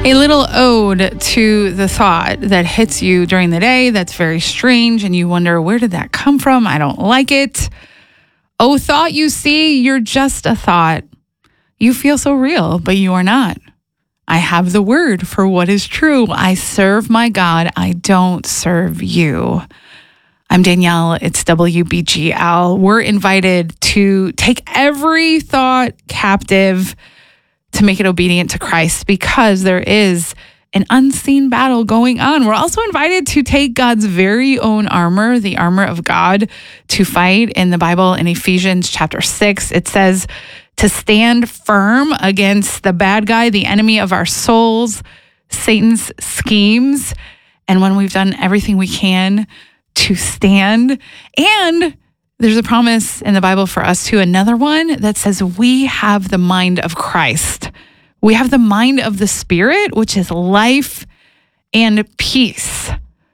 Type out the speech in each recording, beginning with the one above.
A little ode to the thought that hits you during the day that's very strange and you wonder, where did that come from? I don't like it. Oh, thought, you see, you're just a thought. You feel so real, but you are not. I have the word for what is true. I serve my God. I don't serve you. I'm Danielle. It's WBGL. We're invited to take every thought captive to make it obedient to Christ because there is an unseen battle going on. We're also invited to take God's very own armor, the armor of God, to fight. In the Bible, in Ephesians chapter 6, it says to stand firm against the bad guy, the enemy of our souls, Satan's schemes. And when we've done everything we can to stand, and there's a promise in the Bible for us too, another one that says we have the mind of Christ. We have the mind of the Spirit, which is life and peace.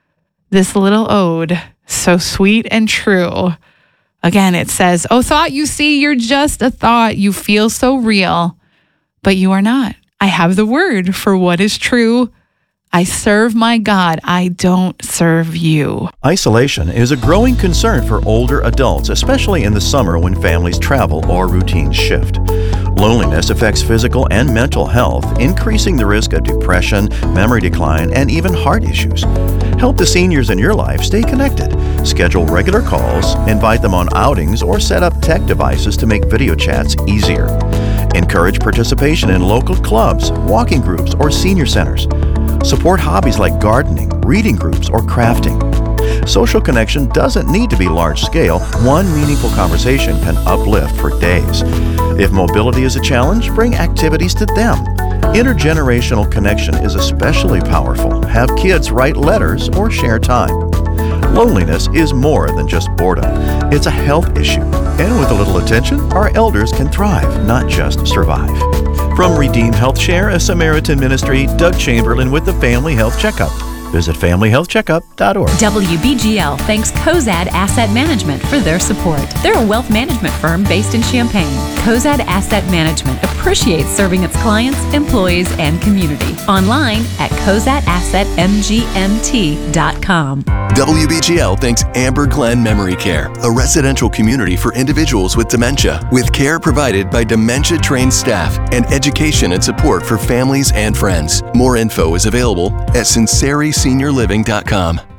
This little ode, so sweet and true. Again, it says, oh, thought, you see, you're just a thought. You feel so real, but you are not. I have the word for what is true. I serve my God. I don't serve you. Isolation is a growing concern for older adults, especially in the summer when families travel or routines shift. Loneliness affects physical and mental health, increasing the risk of depression, memory decline, and even heart issues. Help the seniors in your life stay connected. Schedule regular calls, invite them on outings, or set up tech devices to make video chats easier. Encourage participation in local clubs, walking groups, or senior centers. Support hobbies like gardening, reading groups, or crafting. Social connection doesn't need to be large scale. One meaningful conversation can uplift for days. If mobility is a challenge, bring activities to them. Intergenerational connection is especially powerful. Have kids write letters or share time. Loneliness is more than just boredom. It's a health issue. And with a little attention, our elders can thrive, not just survive. From Redeem Health Share, a Samaritan ministry, Doug Chamberlain with the Family Health Checkup. Visit familyhealthcheckup.org. WBGL thanks Cozad Asset Management for their support. They're a wealth management firm based in Champaign. Cozad Asset Management appreciates serving its clients, employees, and community. Online at cozadassetmgmt.com. WBGL thanks Amber Glen Memory Care, a residential community for individuals with dementia, with care provided by dementia-trained staff and education and support for families and friends. More info is available at sinceriSeniorLiving.com.